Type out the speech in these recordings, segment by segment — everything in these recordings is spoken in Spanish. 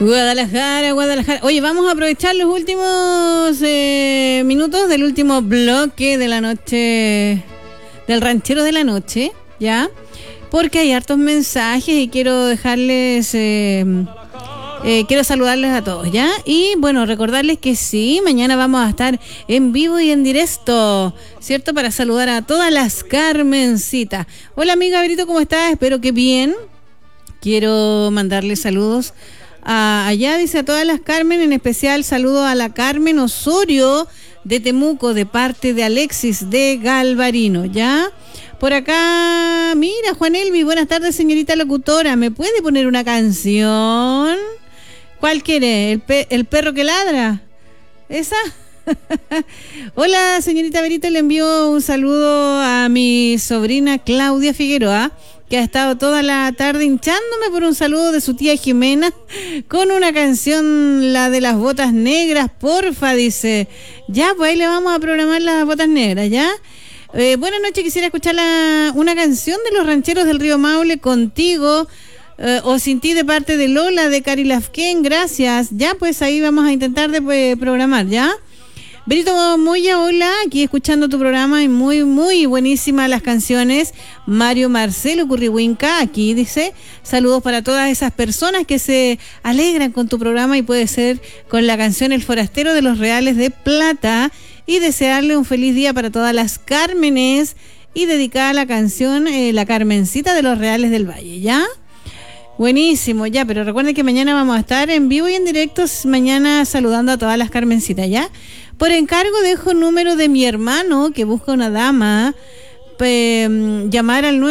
Guadalajara, Guadalajara. Oye, vamos a aprovechar los últimos minutos del último bloque de la noche, del ranchero de la noche, ¿ya? Porque hay hartos mensajes y quiero dejarles, quiero saludarles a todos, ¿ya? Y bueno, recordarles que sí, mañana vamos a estar en vivo y en directo, ¿cierto? Para saludar a todas las Carmencitas. Hola amiga Berito, ¿cómo estás? Espero que bien. Quiero mandarles saludos allá, dice, a todas las Carmen, en especial saludo a la Carmen Osorio de Temuco, de parte de Alexis de Galvarino, ¿ya? Por acá, mira, Juan Elvi, buenas tardes, señorita locutora, ¿me puede poner una canción? ¿Cuál quiere? ¿El perro que ladra? ¿Esa? Hola, señorita Berito, le envío un saludo a mi sobrina Claudia Figueroa, que ha estado toda la tarde hinchándome por un saludo de su tía Jimena con una canción, la de las botas negras, porfa, dice. Ya, pues ahí le vamos a programar las botas negras, ¿ya? Buenas noches, quisiera escuchar una canción de los rancheros del Río Maule, Contigo o Sin Ti, de parte de Lola de Carilafquén, gracias. Ya, pues ahí vamos a intentar de programar, ¿ya? Berito Moya, hola, aquí escuchando tu programa y muy, muy buenísimas las canciones. Mario Marcelo Currihuinca, aquí dice, saludos para todas esas personas que se alegran con tu programa y puede ser con la canción El Forastero de los Reales de Plata, y desearle un feliz día para todas las Cármenes y dedicada la canción La Carmencita de los Reales del Valle, ¿ya? Buenísimo, ya, pero recuerden que mañana vamos a estar en vivo y en directo, mañana saludando a todas las Carmencitas, ¿ya? Por encargo dejo el número de mi hermano que busca una dama, llamar al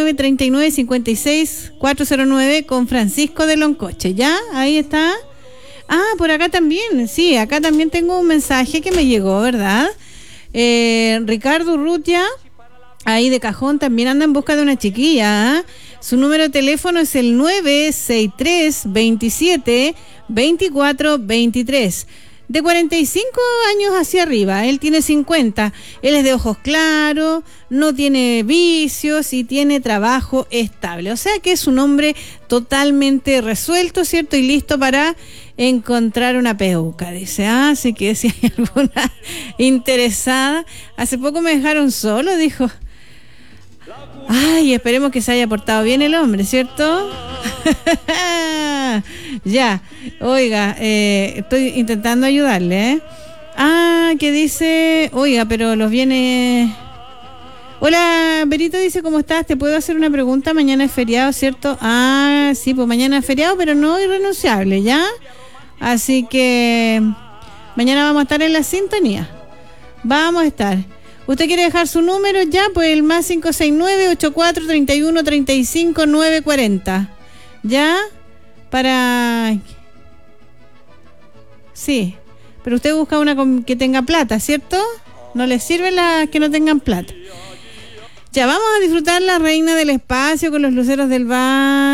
939-56-409 con Francisco de Loncoche, ¿ya? Ahí está. Ah, por acá también, sí, acá también tengo un mensaje que me llegó, ¿verdad? Ricardo Urrutia, ahí de Cajón, también anda en busca de una chiquilla, ¿eh? Su número de teléfono es el 963-27-24-23. De 45 años hacia arriba, él tiene 50, él es de ojos claros, no tiene vicios y tiene trabajo estable. O sea que es un hombre totalmente resuelto, ¿cierto? Y listo para encontrar una peuca, dice. Así que si hay alguna interesada, hace poco me dejaron solo, dijo. Ay, esperemos que se haya portado bien el hombre, ¿cierto? Ya, oiga, estoy intentando ayudarle, ¿eh? Ah, que dice, oiga, pero los viene... Hola, Berito, dice, ¿cómo estás? ¿Te puedo hacer una pregunta? Mañana es feriado, ¿cierto? Ah, sí, pues mañana es feriado, pero no irrenunciable, ¿ya? Así que mañana vamos a estar en la sintonía. Vamos a estar. ¿Usted quiere dejar su número? Ya, pues el más 569-8431-35-940. ¿Ya? Para... Sí, pero usted busca una que tenga plata, ¿cierto? No les sirven las que no tengan plata. Ya, vamos a disfrutar La Reina del Espacio con los luceros del bar.